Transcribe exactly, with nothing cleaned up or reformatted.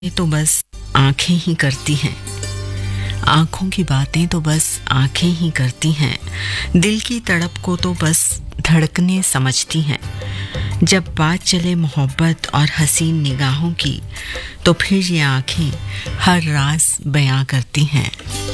ये तो बस आंखें ही करती हैं। आंखों की बातें तो बस आंखें ही करती हैं। दिल की तड़प को तो बस धड़कने समझती हैं। जब बात चले मोहब्बत और हसीन निगाहों की, तो फिर ये आंखें हर राज बयां करती हैं।